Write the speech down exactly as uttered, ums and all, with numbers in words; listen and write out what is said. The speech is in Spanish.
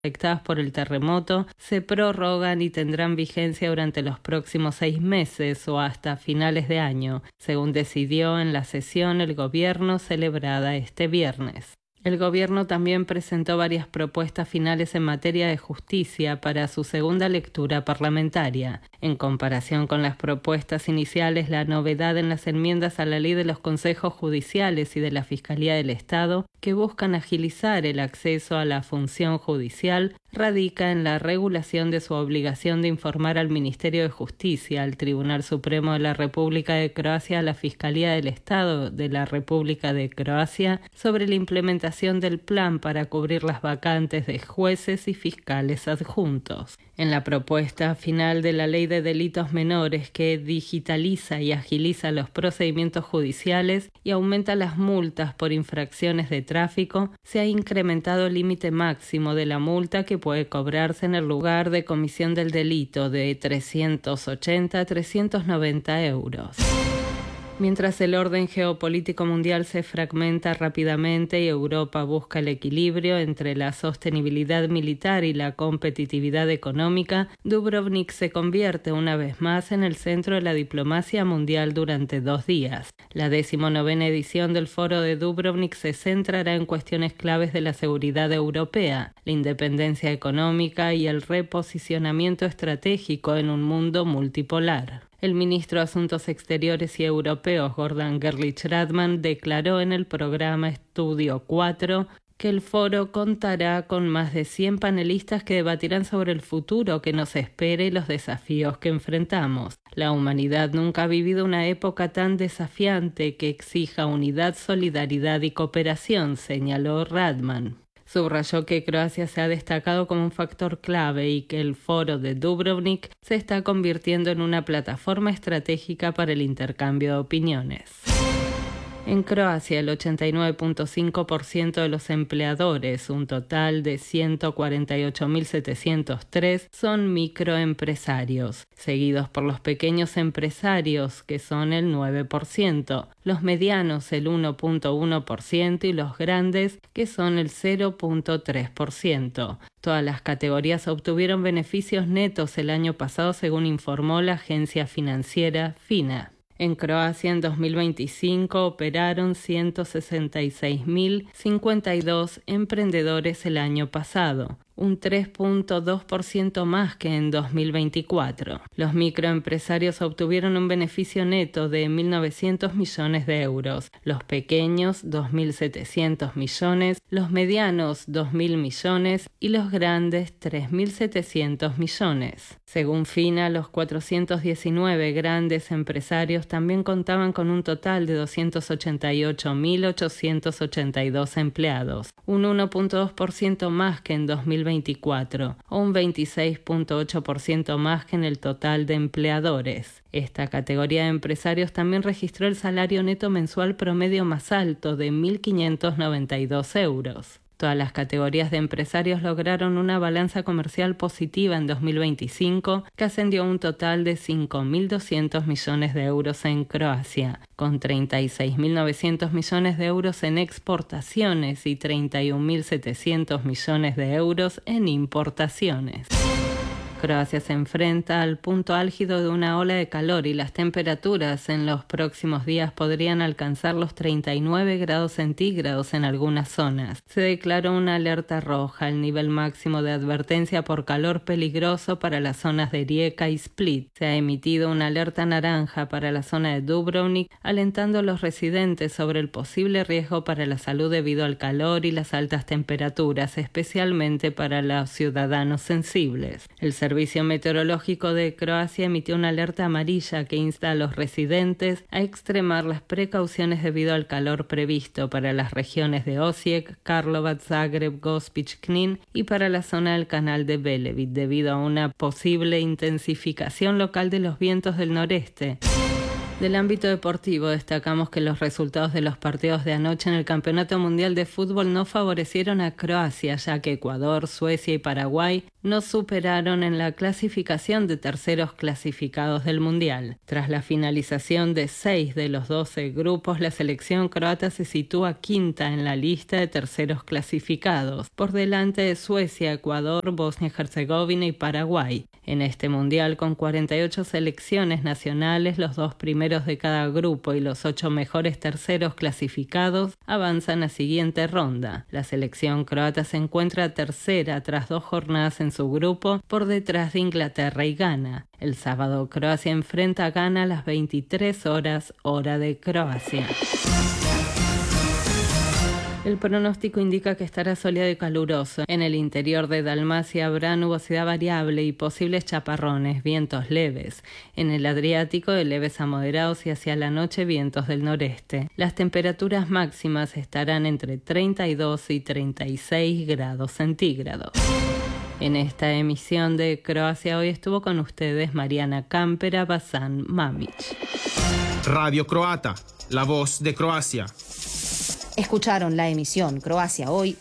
afectadas por el terremoto se prorrogan y tendrán vigencia durante los próximos seis meses o hasta finales de año, según decidió en la sesión el gobierno celebrada este viernes. El gobierno también presentó varias propuestas finales en materia de justicia para su segunda lectura parlamentaria. En comparación con las propuestas iniciales, la novedad en las enmiendas a la ley de los consejos judiciales y de la Fiscalía del Estado, que buscan agilizar el acceso a la función judicial, radica en la regulación de su obligación de informar al Ministerio de Justicia, al Tribunal Supremo de la República de Croacia, a la Fiscalía del Estado de la República de Croacia sobre la implementación del plan para cubrir las vacantes de jueces y fiscales adjuntos. En la propuesta final de la Ley de Delitos Menores, que digitaliza y agiliza los procedimientos judiciales y aumenta las multas por infracciones de tráfico, se ha incrementado el límite máximo de la multa que puede cobrarse en el lugar de comisión del delito de trescientos ochenta a trescientos noventa euros. Mientras el orden geopolítico mundial se fragmenta rápidamente y Europa busca el equilibrio entre la sostenibilidad militar y la competitividad económica, Dubrovnik se convierte una vez más en el centro de la diplomacia mundial durante dos días. La decimonovena edición del Foro de Dubrovnik se centrará en cuestiones claves de la seguridad europea, la independencia económica y el reposicionamiento estratégico en un mundo multipolar. El ministro de Asuntos Exteriores y Europeos, Gordon Gerlich-Radman, declaró en el programa Estudio cuatro que el foro contará con más de cien panelistas que debatirán sobre el futuro que nos espera y los desafíos que enfrentamos. La humanidad nunca ha vivido una época tan desafiante que exija unidad, solidaridad y cooperación, señaló Radman. Subrayó que Croacia se ha destacado como un factor clave y que el foro de Dubrovnik se está convirtiendo en una plataforma estratégica para el intercambio de opiniones. En Croacia, el ochenta y nueve punto cinco por ciento de los empleadores, un total de ciento cuarenta y ocho mil setecientos tres, son microempresarios, seguidos por los pequeños empresarios, que son el nueve por ciento, los medianos el uno punto uno por ciento y los grandes, que son el cero punto tres por ciento. Todas las categorías obtuvieron beneficios netos el año pasado, según informó la agencia financiera FINA. En Croacia, en dos mil veinticinco, operaron ciento sesenta y seis mil cincuenta y dos emprendedores el año pasado, un tres punto dos por ciento más que en dos mil veinticuatro. Los microempresarios obtuvieron un beneficio neto de mil novecientos millones de euros, los pequeños dos mil setecientos millones, los medianos dos mil millones y los grandes tres mil setecientos millones. Según FINA, los cuatrocientos diecinueve grandes empresarios también contaban con un total de doscientos ochenta y ocho mil ochocientos ochenta y dos empleados, un uno punto dos por ciento más que en dos mil veinticuatro, o un veintiséis punto ocho por ciento más que en el total de empleadores. Esta categoría de empresarios también registró el salario neto mensual promedio más alto de mil quinientos noventa y dos euros. Todas las categorías de empresarios lograron una balanza comercial positiva en dos mil veinticinco, que ascendió a un total de cinco mil doscientos millones de euros en Croacia, con treinta y seis mil novecientos millones de euros en exportaciones y treinta y un mil setecientos millones de euros en importaciones. Croacia se enfrenta al punto álgido de una ola de calor y las temperaturas en los próximos días podrían alcanzar los treinta y nueve grados centígrados en algunas zonas. Se declaró una alerta roja, el nivel máximo de advertencia por calor peligroso para las zonas de Rijeka y Split. Se ha emitido una alerta naranja para la zona de Dubrovnik, alentando a los residentes sobre el posible riesgo para la salud debido al calor y las altas temperaturas, especialmente para los ciudadanos sensibles. El El Servicio Meteorológico de Croacia emitió una alerta amarilla que insta a los residentes a extremar las precauciones debido al calor previsto para las regiones de Osijek, Karlovac, Zagreb, Gospić, Knin y para la zona del canal de Velebit debido a una posible intensificación local de los vientos del noreste. Del ámbito deportivo destacamos que los resultados de los partidos de anoche en el Campeonato Mundial de Fútbol no favorecieron a Croacia, ya que Ecuador, Suecia y Paraguay no superaron en la clasificación de terceros clasificados del Mundial. Tras la finalización de seis de los doce grupos, la selección croata se sitúa quinta en la lista de terceros clasificados, por delante de Suecia, Ecuador, Bosnia-Herzegovina y Paraguay. En este Mundial, con cuarenta y ocho selecciones nacionales, los dos primeros de cada grupo y los ocho mejores terceros clasificados avanzan a siguiente ronda. La selección croata se encuentra tercera tras dos jornadas en su grupo, por detrás de Inglaterra y Ghana. El sábado Croacia enfrenta a Ghana a las veintitrés horas, hora de Croacia. El pronóstico indica que estará soleado y caluroso. En el interior de Dalmacia habrá nubosidad variable y posibles chaparrones, vientos leves. En el Adriático, de leves a moderados y hacia la noche vientos del noreste. Las temperaturas máximas estarán entre treinta y dos y treinta y seis grados centígrados. En esta emisión de Croacia Hoy estuvo con ustedes Mariana Campera Bazán Mamić. Radio Croata, la voz de Croacia. Escucharon la emisión Croacia Hoy